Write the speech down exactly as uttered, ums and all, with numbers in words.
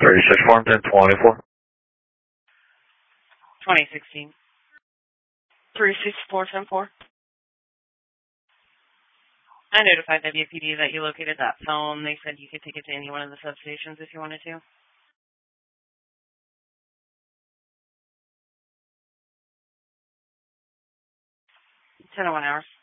thirty-six form, ten twenty-four. twenty sixteen. three six four ten four. I notified W P D that you located that phone. They said you could take it to any one of the substations if you wanted to. ten oh one hours.